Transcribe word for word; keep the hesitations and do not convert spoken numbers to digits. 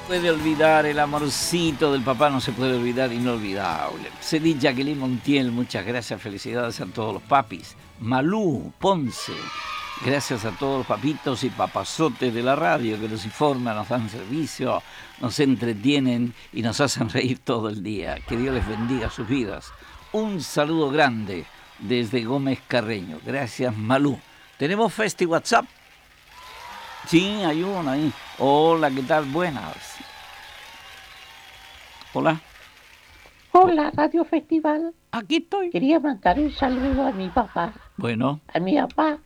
puede olvidar el amorcito del papá, no se puede olvidar, inolvidable. Cedí Jacqueline Montiel, muchas gracias, felicidades a todos los papis. Malú Ponce, gracias a todos los papitos y papazotes de la radio que nos informan, nos dan servicio, nos entretienen y nos hacen reír todo el día. Que Dios les bendiga sus vidas. Un saludo grande desde Gómez Carreño. Gracias, Malú. ¿Tenemos Festi WhatsApp? Sí, hay uno ahí. Hola, ¿qué tal? Buenas. Hola. Hola, Radio Festival. Aquí estoy. Quería mandar un saludo a mi papá. Bueno. A mi papá